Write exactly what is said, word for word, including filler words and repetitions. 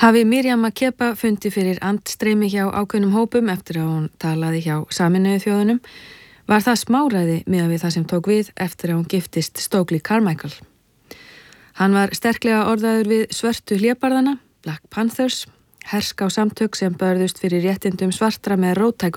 Hafi Miriam Makeba fundi fyrir andstreymi hjá ákveðnum hópum eftir að hún talaði hjá Sameinuðu þjóðunum, var það smáræði miðað við það sem tók við eftir að hún giftist Stokely Carmichael. Hann var sterklega orðaður við svörtu hlébarðana, Black Panthers, herská samtök sem börðust fyrir réttindum svartra með róttæku